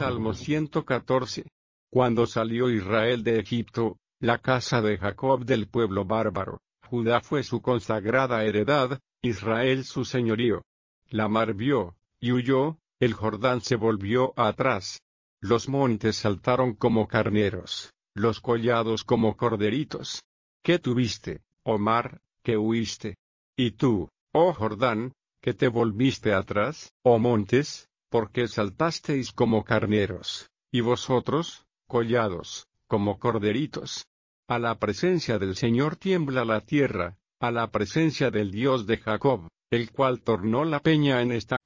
Salmo 114. Cuando salió Israel de Egipto, la casa de Jacob del pueblo bárbaro, Judá fue su consagrada heredad, Israel su señorío. La mar vio, y huyó, el Jordán se volvió atrás. Los montes saltaron como carneros, los collados como corderitos. ¿Qué tuviste, oh mar, que huiste? Y tú, oh Jordán, que te volviste atrás, oh montes, porque saltasteis como carneros, y vosotros, collados, como corderitos. A la presencia del Señor tiembla la tierra, a la presencia del Dios de Jacob, el cual tornó la peña en esta